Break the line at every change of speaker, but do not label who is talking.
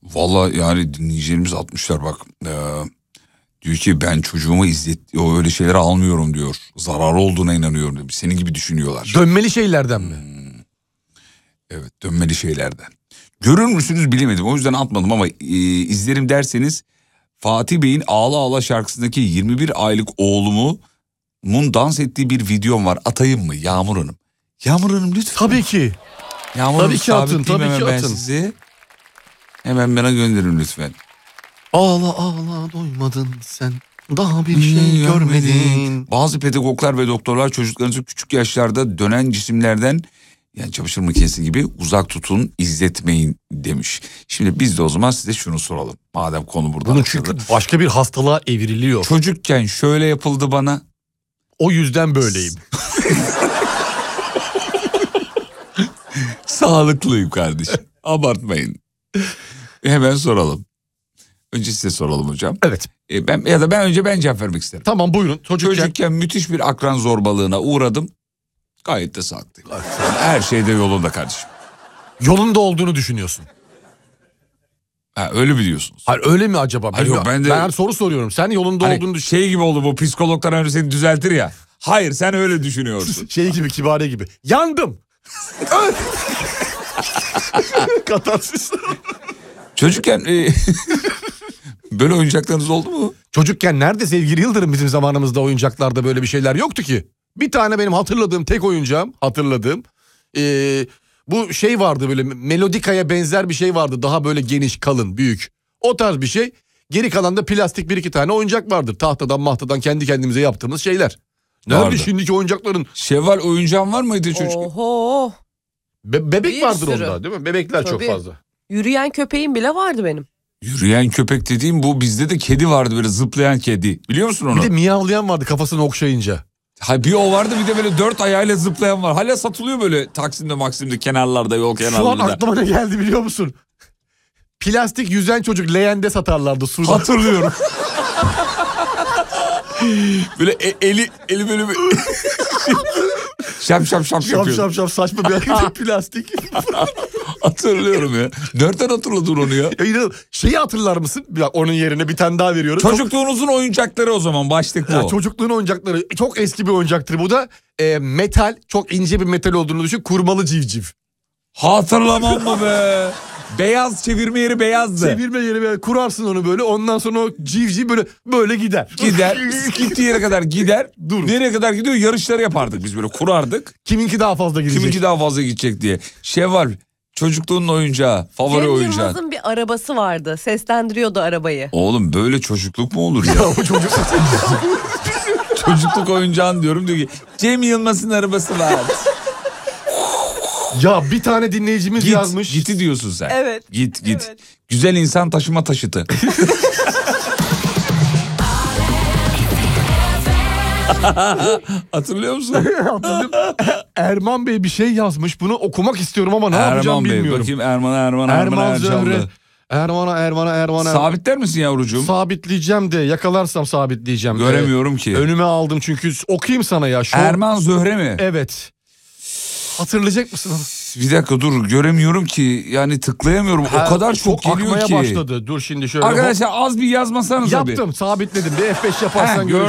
Vallahi yani dinleyicilerimiz atmışlar bak. Diyor ki ben çocuğuma öyle şeyleri almıyorum diyor. Zararı olduğuna inanıyorum demiş. Senin gibi düşünüyorlar.
Dönmeli şeylerden mi?
Evet, dönmeli şeylerden. Görür müsünüz bilemedim, o yüzden atmadım ama izlerim derseniz Fatih Bey'in Ağla Ağla şarkısındaki 21 aylık oğlumun dans ettiği bir videom var. Atayım mı Yağmur Hanım? Yağmur Hanım lütfen.
Tabii ki.
Yağmur
tabii
Hanım
ki atın, tabii ki
ben
atın.
sizi. Hemen bana gönderin lütfen.
Ağla ağla doymadın sen, daha bir şey görmedin.
Bazı pedagoglar ve doktorlar çocuklarınızı küçük yaşlarda dönen cisimlerden, yani çamaşır makinesi gibi uzak tutun, izletmeyin demiş. Şimdi biz de o zaman size şunu soralım. Madem konu burada.
Bunun çünkü başka bir hastalığa evriliyor.
Çocukken şöyle yapıldı bana.
O yüzden böyleyim.
Sağlıklıyım kardeşim. Abartmayın. Hemen soralım. Önce size soralım hocam.
Evet.
Ben cevap vermek isterim.
Tamam buyurun.
Çocukken müthiş bir akran zorbalığına uğradım. Gayet de sağlıklıyım. Her şey de yolunda kardeşim.
Yolunda olduğunu düşünüyorsun.
Ha, öyle mi diyorsunuz?
Hayır, öyle mi acaba?
Hayır, yok,
ben soru soruyorum. Sen yolunda olduğunu düşün.
Şey gibi oldu, bu psikologlar önce seni düzeltir ya. Hayır, sen öyle düşünüyorsun.
Şey gibi, Kibariye gibi. Yandım. Katarsis.
Çocukken böyle oyuncaklarınız oldu mu?
Çocukken nerede sevgili Yıldırım, bizim zamanımızda oyuncaklarda böyle bir şeyler yoktu ki. Bir tane benim hatırladığım tek oyuncağım, bu şey vardı, böyle melodikaya benzer bir şey vardı. Daha böyle geniş, kalın, büyük. O tarz bir şey. Geri kalan da plastik bir iki tane oyuncak vardır. Tahtadan kendi kendimize yaptığımız şeyler. Nerede
Vardı.
şimdiki oyuncakların?
Şevval, oyuncağın var mıydı çocuk?
Oho.
Bebek
Bir
vardır
sürü.
onda değil mi? Bebekler çok
Tabii.
fazla.
Yürüyen köpeğim bile vardı benim.
Yürüyen köpek dediğim, bu bizde de kedi vardı, böyle zıplayan kedi. Biliyor musun onu?
Bir de miyavlayan vardı kafasını okşayınca.
Ha, bir o vardı, bir de böyle 4 ayağıyla zıplayan var. Hala satılıyor böyle Taksim'de kenarlarda, yol
Şu an
kenarlarında.
aklıma ne geldi biliyor musun? Plastik yüzen çocuk leğende satarlardı suda.
Hatırlıyorum. Böyle eli böyle bir... şap yapıyor.
Şap saçma bir hareket, plastik.
Hatırlıyorum ya. Nereden hatırladın onu ya?
Şeyi hatırlar mısın? Onun yerine bir tane daha veriyorum.
Çocukluğunuzun oyuncakları o zaman, başlık bu.
Çocukluğun oyuncakları. Çok eski bir oyuncaktır bu da. Metal, çok ince bir metal olduğunu düşün. Kurmalı civciv.
Hatırlamam mı be? Beyaz, çevirme yeri beyazdı.
Çevirme yeri böyle, kurarsın onu böyle. Ondan sonra o civciv böyle gider.
Gider. Gittiği yere kadar gider.
Dur.
Nereye kadar gidiyor? Yarışları yapardık biz, böyle kurardık.
Kiminki daha fazla gidecek?
Kiminki daha fazla gidecek diye. Şevval, çocukluğunun oyuncağı, favori
Cem
oyuncağın.
Yılmaz'ın bir arabası vardı. Seslendiriyordu arabayı.
Oğlum böyle çocukluk mu olur ya? Çocukluk oyuncağın diyorum, diyor ki Cem Yılmaz'ın arabası var.
Ya bir tane dinleyicimiz yazmış.
Git diyorsun sen.
Evet.
Git.
Evet.
Güzel insan taşıma taşıtı. Hatırlıyor musun?
Hatırladım. Erman Bey bir şey yazmış. Bunu okumak istiyorum ama ne yapacağım
Bey,
bilmiyorum.
bakayım Erman
Zöhre. Erman'a.
Sabitler misin yavrucuğum?
Sabitleyeceğim de, yakalarsam sabitleyeceğim.
Göremiyorum ki.
Önüme aldım çünkü. Okuyayım sana ya.
Erman Zöhre mi?
Evet. Hatırlayacak mısın onu?
Bir dakika dur, göremiyorum ki, yani tıklayamıyorum, o kadar çok geliyor
akmaya
ki.
başladı. Dur şimdi şöyle.
Arkadaşlar az bir yazmasanız abi.
Yaptım, sabitledim. Bir F5 yaparsan
Gördüm.